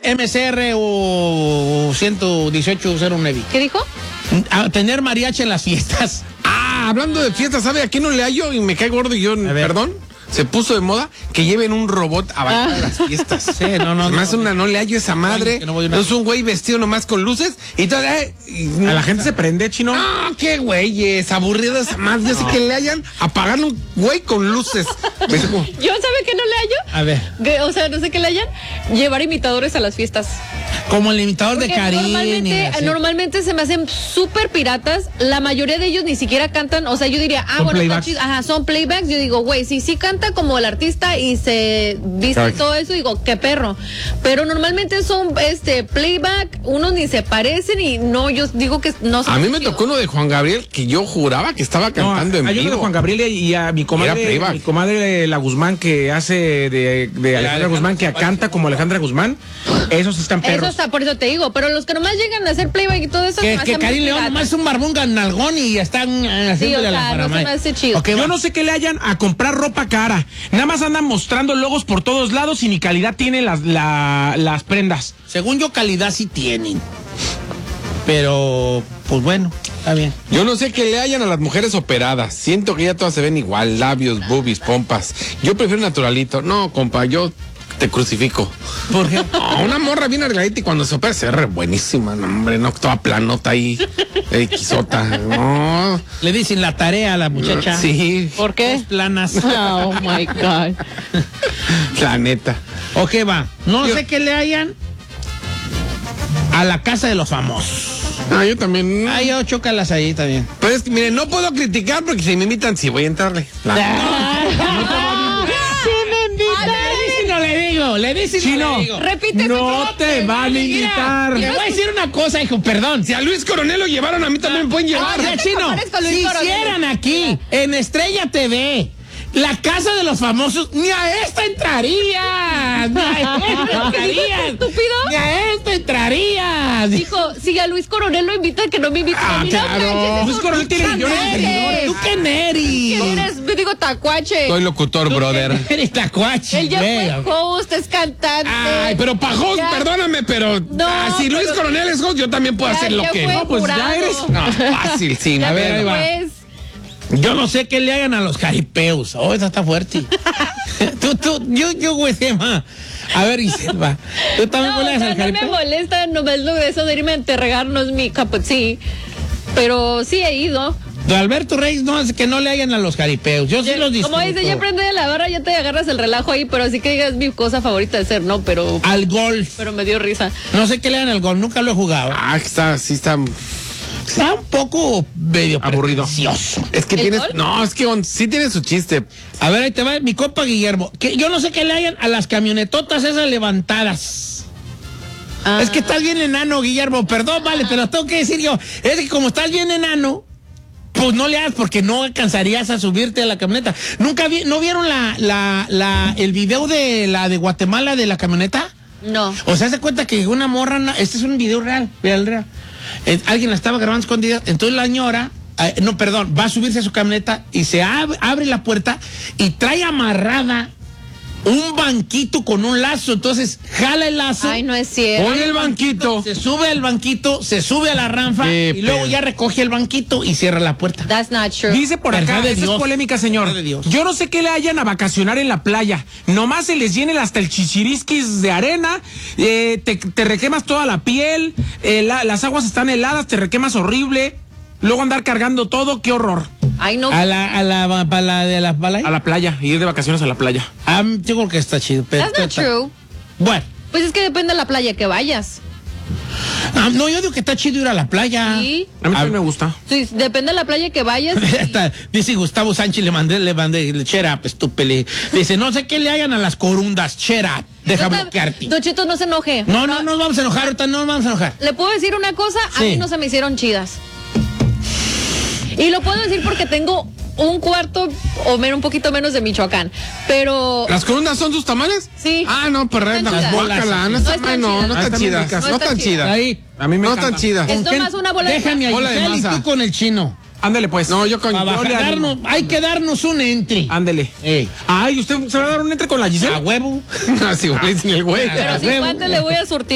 MCR o 11809. ¿Qué dijo? A tener mariachi en las fiestas. Hablando de fiestas, ¿sabe a quién no le hallo? Y me cae gordo y yo, perdón. Se puso de moda que lleven un robot a bailar a las fiestas. Sí, Además, no le hallo esa madre. No es un güey vestido nomás con luces y todo. A la gente se prende, Chino. No, qué güey, es aburrido esa madre. Yo sé que le hayan a pagarle un güey con luces. ¿Yo sabe que no le hallo? A ver. O sea, no sé qué le hayan. Llevar imitadores a las fiestas. Como el imitador de Karin. Normalmente se me hacen súper piratas. La mayoría de ellos ni siquiera cantan. O sea, yo diría, bueno, está chido. Ajá, son playbacks. Yo digo, güey, si sí canta como el artista y se viste todo eso, digo, qué perro. Pero normalmente son playback, unos ni se parecen y no, yo digo que no son. A mí me tocó uno de Juan Gabriel que yo juraba que estaba cantando en vivo. Hay uno de Juan Gabriel y a mi comadre La Guzmán que hace de Alejandra Guzmán, que canta como Alejandra Guzmán. Esos están perros. Eso está, por eso te digo, pero los que nomás llegan a hacer playback y todo eso. Que Karin León nomás es un barbón ganalgón y están haciéndole la no se me hace chido. Yo no sé qué le hayan a comprar ropa cara. Nada más andan mostrando logos por todos lados y ni calidad tienen las prendas. Según yo, calidad sí tienen. Pero, pues bueno, está bien. Yo no sé qué le hayan a las mujeres operadas. Siento que ya todas se ven igual, labios, boobies, pompas. Yo prefiero naturalito. No, compa, yo te crucifico. ¿Por qué? Una morra bien arregladita y cuando se opera se ve buenísima, no, hombre, no, toda planota ahí, quisota. No. Le dicen la tarea a la muchacha. Sí. ¿Por qué? Dos planas. Oh my God. La neta. Ok, va. No sé qué le hayan a la casa de los famosos. Yo también. Yo chócalas ahí también. Pero es que, miren, no puedo criticar porque si me invitan, sí voy a entrarle. Le dice Chino, no le digo. Repite. No te van a invitar. Le voy a decir una cosa, hijo, perdón. Si a Luis Coronel lo llevaron, a mí también me pueden llevar. Chino, si hicieran aquí, en Estrella TV, la casa de los famosos, ni a esta entrarías. Ni a esta entrarías. ¿Estúpido? Ni a esta entrarías. Dijo, si a Luis Coronel lo invitan, que no me inviten a mí. Claro. Luis Coronel tiene millones de seguidores. ¿Tú qué eres? ¿Quién eres? Me digo tacuache. Soy locutor, brother. Eres tacuache. Él ya fue host, es cantante. Ay, pero pa' host, perdóname, pero si Luis Coronel es host, yo también puedo hacer lo que no. Pues ya eres. No, fácil, sí. A ver, ahí va. Yo no sé qué le hagan a los caripeos. Esa está fuerte. yo, güey, Emma. A ver, Iselva. Tú también hueles al jaripeo. No me molesta, nomás lo de eso de irme a enterregar, no es mi cup of tea. Pero sí he ido. De Alberto Reyes, no, es que no le hagan a los jaripeos. Yo sí los disfruto. Como dice, ya prende de la barra, ya te agarras el relajo ahí, pero así que digas mi cosa favorita de hacer, ¿no? Pero. Al golf. Pero me dio risa. No sé qué le hagan al golf, nunca lo he jugado. Está un poco medio aburrido. Es que tienes. golf? No, es que sí tiene su chiste. A ver, ahí te va mi compa Guillermo. Que yo no sé qué le hagan a las camionetotas esas levantadas. Es que estás bien enano, Guillermo. Perdón, vale, te lo tengo que decir yo. Es que como estás bien enano, pues no le hagas porque no alcanzarías a subirte a la camioneta. ¿No vieron el video de la de Guatemala de la camioneta? No. O sea, se cuenta que una morra, este es un video real. Alguien la estaba grabando escondida, entonces la señora, va a subirse a su camioneta y se abre la puerta y trae amarrada un banquito con un lazo, entonces jala el lazo. Ay, no es cierto. Pon el banquito. Se sube al banquito, se sube a la ranfa y luego ya recoge el banquito y cierra la puerta. That's not true. Dice por acá, Verdad de esta es Dios. polémica, señor. Verdad de Dios. Yo no sé qué le hayan a vacacionar en la playa. Nomás se les llenen hasta el chichirisquis de arena, te requemas toda la piel, las aguas están heladas, te requemas horrible. Luego andar cargando todo, qué horror. Ay, no. ¿A la playa? A la playa, ir de vacaciones a la playa. Yo creo que está chido. Pero That's not true. Bueno. Pues es que depende de la playa que vayas. No, yo digo que está chido ir a la playa. Sí. A mí también me gusta. Sí, depende de la playa que vayas. Dice Gustavo Sánchez, le mandé cheer up, estúpele. Dice, no sé qué le hagan a las corundas, cheer up. Deja bloquearte. Don Cheto, no se enoje. No nos vamos a enojar, ahorita no nos vamos a enojar. ¿Le puedo decir una cosa? A Sí. mí no se me hicieron chidas. Y lo puedo decir porque tengo un cuarto un poquito menos de Michoacán. Pero. ¿Las corundas son sus tamales? Sí. No, perreta, Están chidas. guácala. No están chidas. No están chidas. Ahí. A mí me No encanta. están chidas. Es nomás una bola de Déjame a bola de Giselle y masa. tú con el chino. Ándele pues. No, yo con Hay que darnos un entry. Ándele. Ey. Ay, ¿usted se va a dar un entre con la Giselle? A huevo. Así, güey, sin el güey. Pero si guantes le voy a surtir.